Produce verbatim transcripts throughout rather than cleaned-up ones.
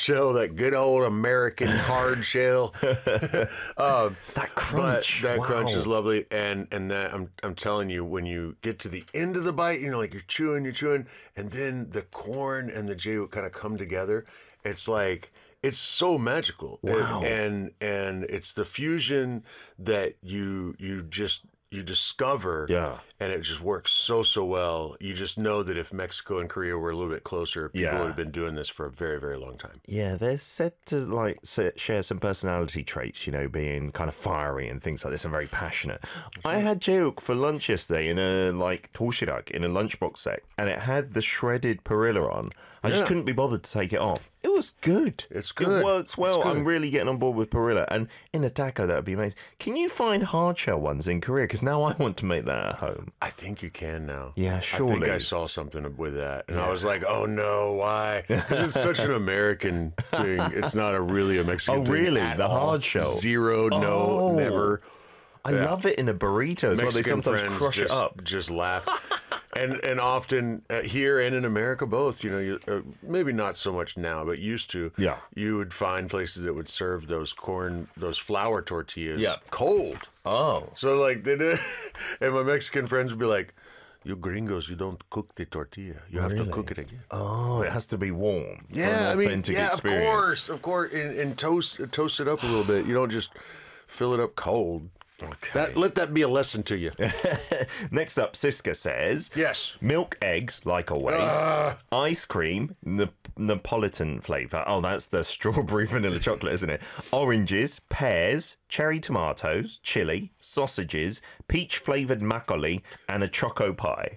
shell, that good old American hard shell. um, that crunch, that wow. crunch is lovely, and and that I'm I'm telling you, when you get to the end of the bite, you know, like you're chewing, you're chewing, and then the corn and the jayuk kind of come together. It's like it's so magical, wow. and, and and it's the fusion that you you just. You discover, yeah, and it just works so, so well. You just know that if Mexico and Korea were a little bit closer, people yeah. would have been doing this for a very, very long time. Yeah, they're said to like share some personality traits, you know, being kind of fiery and things like this and very passionate. That's I right. had jayuk for lunch yesterday in a like toshirak in a lunchbox set, and it had the shredded perilla on. I yeah. just couldn't be bothered to take it off. It was good. It's good. It works well. I'm really getting on board with perilla. And in a taco, that would be amazing. Can you find hard shell ones in Korea? Because now I want to make that at home. I think you can now. Yeah, surely. I think I saw something with that. And yeah. I was like, oh, no, why? Because it's such an American thing. It's not a really a Mexican oh, thing. Oh, really? At the all. hard shell? Zero, no, oh. never. I yeah. love it in a burrito as well. They sometimes crush just, it up. Just laugh. And and often uh, here and in America both, you know, you, uh, maybe not so much now, but used to. Yeah. You would find places that would serve those corn, those flour tortillas yeah. cold. Oh. So like they did, and my Mexican friends would be like, "You gringos, you don't cook the tortilla. You have really? to cook it again." Oh, it has to be warm. Yeah, I mean, yeah, experience. of course, of course, and, and toast toast it up a little bit. You don't just fill it up cold. Okay. That, let that be a lesson to you. Next up, Siska says, yes, milk, eggs, like always, uh, ice cream, Nap- Napolitan flavour. Oh, that's the strawberry vanilla chocolate, isn't it? Oranges, pears, cherry tomatoes, chili, sausages, peach flavoured makgeolli, and a choco pie.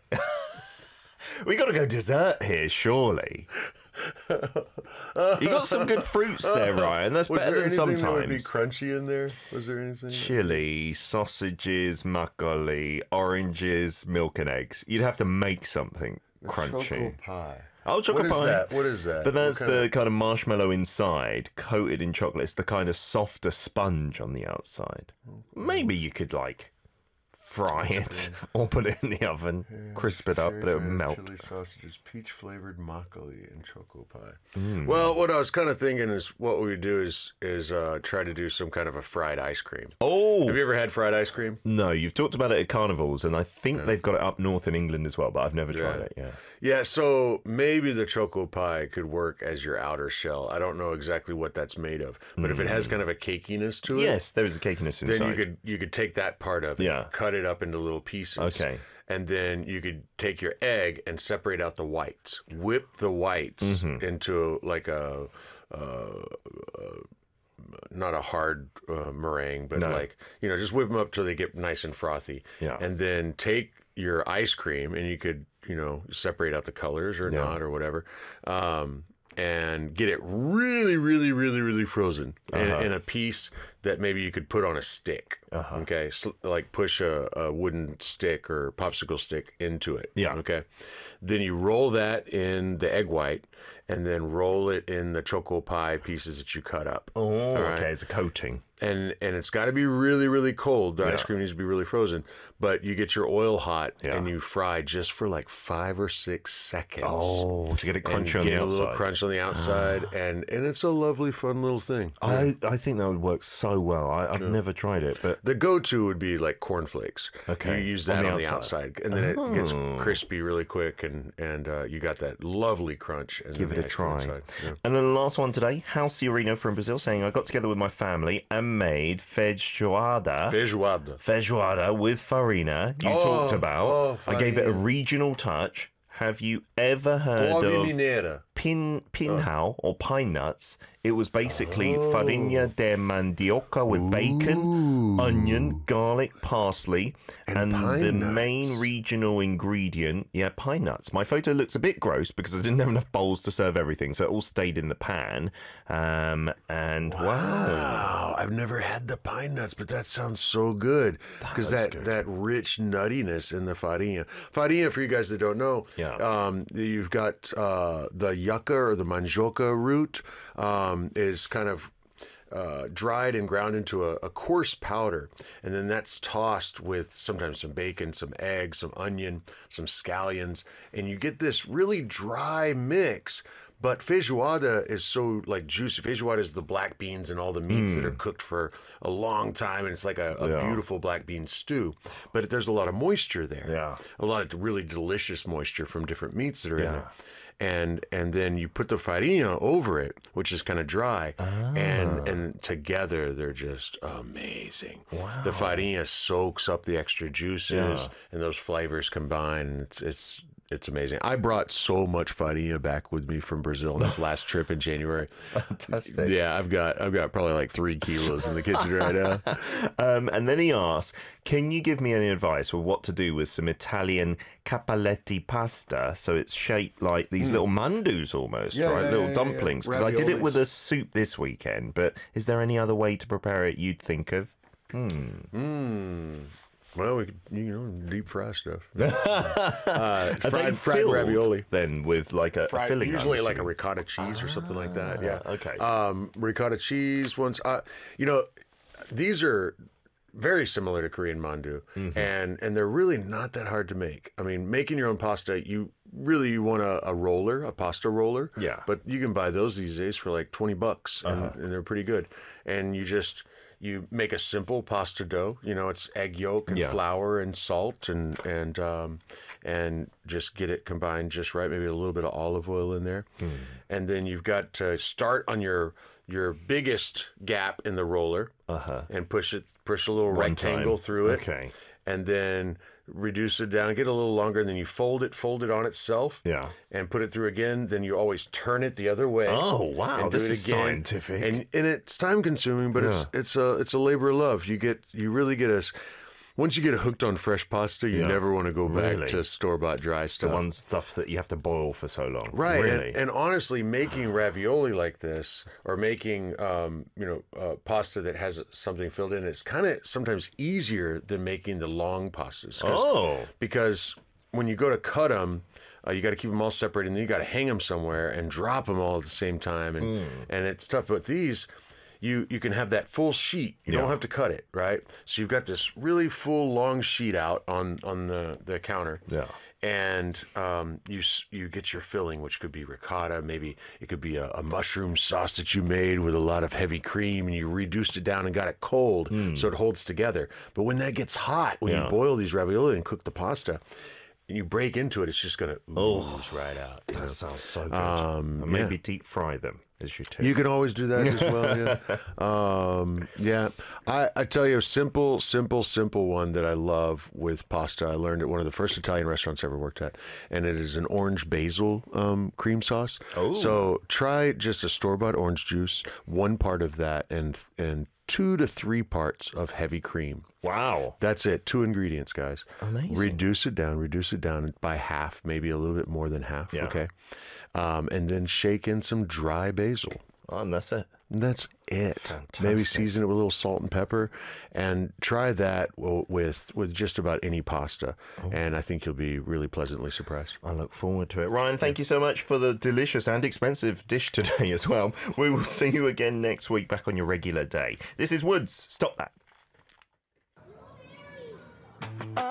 We got to go dessert here, surely. You got some good fruits there, Ryan. That's was better there than sometimes. That would be crunchy in there? Was there anything? Chili, sausages, makgeolli, oranges, milk and eggs. You'd have to make something a crunchy. Choco pie. Oh, choco what pie. What is that? What is that? But that's kind the of... kind of marshmallow inside, coated in chocolate. It's the kind of softer sponge on the outside. Okay. Maybe you could like fry it or put it in the oven, yeah, crisp it up, but it would melt. Chili sausages, peach flavored makgeolli, and choco pie. Mm. Well, what I was kind of thinking is what we would do is is uh, try to do some kind of a fried ice cream. Oh, have you ever had fried ice cream? No, you've talked about it at carnivals, and I think yeah. they've got it up north in England as well, but I've never yeah. tried it. Yeah, yeah. So maybe the choco pie could work as your outer shell. I don't know exactly what that's made of, but mm. if it has kind of a cakiness to it, yes, there is a cakiness inside. Then you could you could take that part of it, yeah. cut it up into little pieces. Okay. And then you could take your egg and separate out the whites, whip the whites mm-hmm. into like a, uh, uh, not a hard uh, meringue, but no. like, you know, just whip them up till they get nice and frothy. Yeah. And then take your ice cream and you could, you know, separate out the colors or yeah. not or whatever. Um, and get it really, really, really, really frozen uh-huh. in, in a piece that maybe you could put on a stick. Uh-huh. Okay, so, like push a, a wooden stick or popsicle stick into it. Yeah. Okay. Then you roll that in the egg white, and then roll it in the choco pie pieces that you cut up. Oh, right? Okay, it's a coating. And and it's got to be really, really cold. The yeah. ice cream needs to be really frozen. But you get your oil hot yeah. and you fry just for like five or six seconds. Oh, to get it crunchy on the the outside. Get a little crunch on the outside. and, and it's a lovely, fun little thing. I, I think that would work so well. I, I've yeah. never tried it. But the go-to would be like cornflakes. Okay. You use that on the, on outside. the outside. And then oh. it gets crispy really quick. And, and uh, you got that lovely crunch. And Give it a try. Yeah. And then the last one today, House Ciorino from Brazil saying, I got together with my family and made feijoada. Feijoada. Feijoada with farina. You oh, talked about. Oh, I gave it a regional touch. Have you ever heard Pove of Mineira. pin pinhao oh. or pine nuts? It was basically oh. farinha de mandioca with Ooh. bacon, onion, garlic, parsley, and, and the nuts. main regional ingredient, yeah, pine nuts. My photo looks a bit gross because I didn't have enough bowls to serve everything, so it all stayed in the pan. Um, and wow. wow, I've never had the pine nuts, but that sounds so good because that that, that rich nuttiness in the farinha. Farinha, for you guys that don't know, yeah. um, you've got uh, the yucca or the mandioca root. Um, is kind of uh, dried and ground into a, a coarse powder, and then that's tossed with sometimes some bacon, some eggs, some onion, some scallions, and you get this really dry mix, But feijoada is so like juicy. Feijoada is the black beans and all the meats mm. that are cooked for a long time, and it's like a, a yeah. beautiful black bean stew. But there's a lot of moisture there. Yeah. A lot of really delicious moisture from different meats that are yeah. in there. And and then you put the farinha over it, which is kind of dry, ah. and and together they're just amazing. Wow. The farinha soaks up the extra juices, yeah. and those flavors combine. And it's it's it's amazing. I brought so much farinha back with me from Brazil on this last trip in January. Fantastic. Yeah, I've got I've got probably like three kilos in the kitchen right now. Um, and then he asks, can you give me any advice for what to do with some Italian cappelletti pasta? So it's shaped like these mm. little mandus almost, yeah, right? Yeah, little yeah, dumplings. Because yeah. I did it with a soup this weekend, but is there any other way to prepare it you'd think of? Hmm. Mm. Well, we could, you know, deep fry stuff. uh, Are fried, they fried ravioli. Then with like a, fried, a filling, usually like a ricotta cheese ah, or something like that. Yeah. Okay. Um, ricotta cheese ones. Uh, you know, these are very similar to Korean mandu, mm-hmm. and and they're really not that hard to make. I mean, making your own pasta, you really you want a, a roller, a pasta roller. Yeah. But you can buy those these days for like twenty bucks, and, uh-huh. and they're pretty good. And you just you make a simple pasta dough. You know, it's egg yolk and yeah. flour and salt and and um, and just get it combined just right. Maybe a little bit of olive oil in there, mm. and then you've got to start on your your biggest gap in the roller uh-huh. and push it push a little One rectangle time. through it. Okay, and then reduce it down, get a little longer, and then you fold it, fold it on itself, yeah, and put it through again. Then you always turn it the other way. Oh wow, and do this it is again. scientific, and and it's time consuming, but yeah. it's it's a it's a labor of love. You get you really get a once you get hooked on fresh pasta, you yeah. never want to go back really? to store bought dry stuff. The one stuff that you have to boil for so long, right? Really? And, and honestly, making ravioli like this, or making um, you know uh, pasta that has something filled in, it's kind of sometimes easier than making the long pastas. Oh, because when you go to cut them, uh, you got to keep them all separated, and then you got to hang them somewhere and drop them all at the same time, and mm. and it's tough. But these. You you can have that full sheet. You yeah. don't have to cut it, right? So you've got this really full long sheet out on on the, the counter. Yeah. And um, you you get your filling, which could be ricotta. Maybe it could be a, a mushroom sauce that you made with a lot of heavy cream, and you reduced it down and got it cold mm. so it holds together. But when that gets hot, when yeah. you boil these ravioli and cook the pasta, and you break into it, it's just going to ooze oh, right out. That know? sounds so good. Um, and maybe yeah. deep fry them as you tip. You can always do that as well. Yeah, um, yeah. I, I tell you a simple, simple, simple one that I love with pasta. I learned at one of the first Italian restaurants I ever worked at, and it is an orange basil um, cream sauce. Oh. So try just a store-bought orange juice, one part of that, and and two to three parts of heavy cream. Wow. That's it. Two ingredients, guys. Amazing. Reduce it down. Reduce it down by half, maybe a little bit more than half. Yeah. Okay. Um, and then shake in some dry basil. Oh, and that's it. And that's it. Fantastic. Maybe season it with a little salt and pepper, and try that with with just about any pasta. Oh. And I think you'll be really pleasantly surprised. I look forward to it. Ryan, thank you so much for the delicious and expensive dish today as well. We will see you again next week back on your regular day. This is Woods. Stop that.